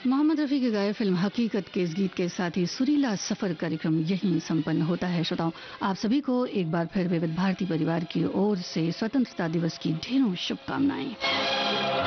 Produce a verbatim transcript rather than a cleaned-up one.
मोहम्मद रफ़ी के गाए फिल्म हकीकत के इस गीत के साथ ही सुरीला सफर कार्यक्रम यहीं संपन्न होता है। श्रोताओं, आप सभी को एक बार फिर विविध भारती परिवार की ओर से स्वतंत्रता दिवस की ढेरों शुभकामनाएं।